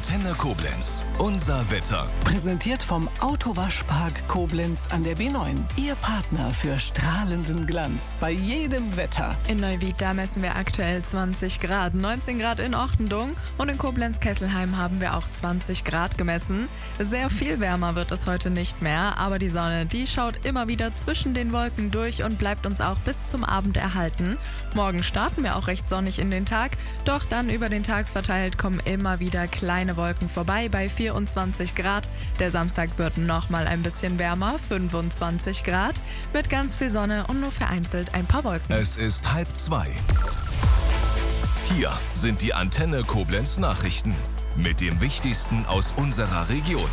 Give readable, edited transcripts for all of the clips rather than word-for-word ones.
Antenne Koblenz. Unser Wetter. Präsentiert vom Autowaschpark Koblenz an der B9. Ihr Partner für strahlenden Glanz bei jedem Wetter. In Neuwied, da messen wir aktuell 20 Grad, 19 Grad in Ochtendung und in Koblenz-Kesselheim haben wir auch 20 Grad gemessen. Sehr viel wärmer wird es heute nicht mehr, aber die Sonne, die schaut immer wieder zwischen den Wolken durch und bleibt uns auch bis zum Abend erhalten. Morgen starten wir auch recht sonnig in den Tag, doch dann über den Tag verteilt kommen immer wieder kleine Wolken vorbei bei 24 Grad. Der Samstag wird nochmal ein bisschen wärmer, 25 Grad, mit ganz viel Sonne und nur vereinzelt ein paar Wolken. Es ist 1:30. Hier sind die Antenne Koblenz Nachrichten mit dem Wichtigsten aus unserer Region.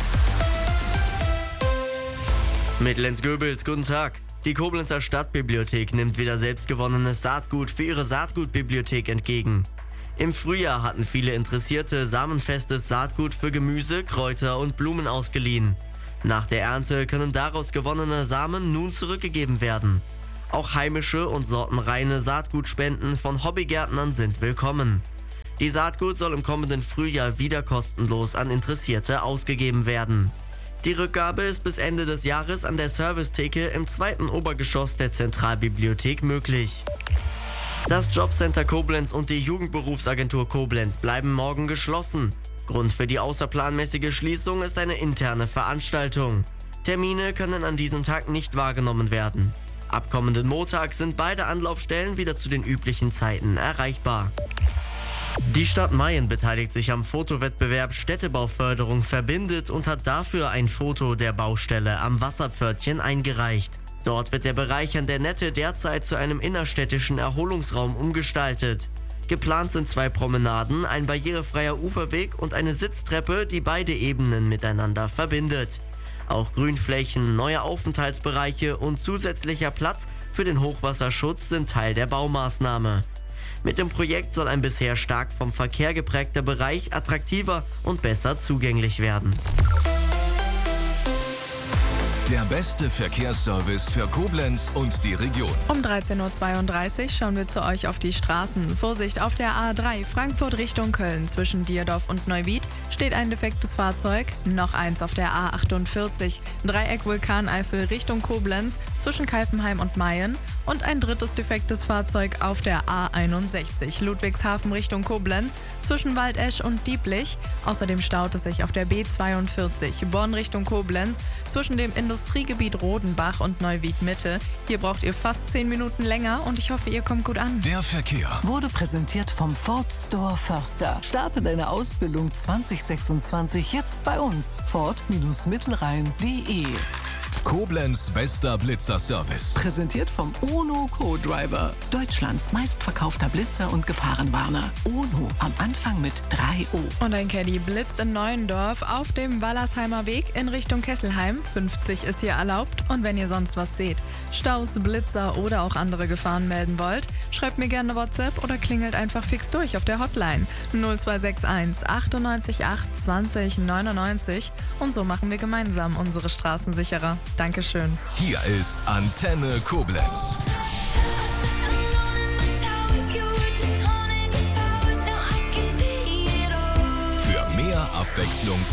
Mit Lenz Goebels, guten Tag. Die Koblenzer Stadtbibliothek nimmt wieder selbstgewonnenes Saatgut für ihre Saatgutbibliothek entgegen. Im Frühjahr hatten viele Interessierte samenfestes Saatgut für Gemüse, Kräuter und Blumen ausgeliehen. Nach der Ernte können daraus gewonnene Samen nun zurückgegeben werden. Auch heimische und sortenreine Saatgutspenden von Hobbygärtnern sind willkommen. Die Saatgut soll im kommenden Frühjahr wieder kostenlos an Interessierte ausgegeben werden. Die Rückgabe ist bis Ende des Jahres an der Servicetheke im 2. Obergeschoss der Zentralbibliothek möglich. Das Jobcenter Koblenz und die Jugendberufsagentur Koblenz bleiben morgen geschlossen. Grund für die außerplanmäßige Schließung ist eine interne Veranstaltung. Termine können an diesem Tag nicht wahrgenommen werden. Ab kommenden Montag sind beide Anlaufstellen wieder zu den üblichen Zeiten erreichbar. Die Stadt Mayen beteiligt sich am Fotowettbewerb Städtebauförderung verbindet und hat dafür ein Foto der Baustelle am Wasserpförtchen eingereicht. Dort wird der Bereich an der Nette derzeit zu einem innerstädtischen Erholungsraum umgestaltet. Geplant sind 2 Promenaden, ein barrierefreier Uferweg und eine Sitztreppe, die beide Ebenen miteinander verbindet. Auch Grünflächen, neue Aufenthaltsbereiche und zusätzlicher Platz für den Hochwasserschutz sind Teil der Baumaßnahme. Mit dem Projekt soll ein bisher stark vom Verkehr geprägter Bereich attraktiver und besser zugänglich werden. Der beste Verkehrsservice für Koblenz und die Region. Um 13:32 Uhr schauen wir zu euch auf die Straßen. Vorsicht, auf der A3 Frankfurt Richtung Köln zwischen Dierdorf und Neuwied steht ein defektes Fahrzeug. Noch eins auf der A48 Dreieck Vulkaneifel Richtung Koblenz zwischen Kalfenheim und Mayen. Und ein drittes defektes Fahrzeug auf der A61 Ludwigshafen Richtung Koblenz zwischen Waldesch und Dieblich. Außerdem staut es sich auf der B42 Bonn Richtung Koblenz zwischen dem Industriegebiet Rodenbach und Neuwied Mitte. Hier braucht ihr fast 10 Minuten länger und ich hoffe, ihr kommt gut an. Der Verkehr Wurde präsentiert vom Ford Store Förster. Starte deine Ausbildung 2026 jetzt bei uns. Ford-Mittelrhein.de. Koblenz bester Blitzerservice. Präsentiert vom UNO Co-Driver. Deutschlands meistverkaufter Blitzer und Gefahrenwarner. UNO am Anfang mit 3 O. Und ein Caddy blitzt in Neuendorf auf dem Wallersheimer Weg in Richtung Kesselheim. 50 ist hier erlaubt. Und wenn ihr sonst was seht, Staus, Blitzer oder auch andere Gefahren melden wollt, schreibt mir gerne WhatsApp oder klingelt einfach fix durch auf der Hotline 0261 98 8 20 99. Und so machen wir gemeinsam unsere Straßen sicherer. Dankeschön. Hier ist Antenne Koblenz. Für mehr Abwechslung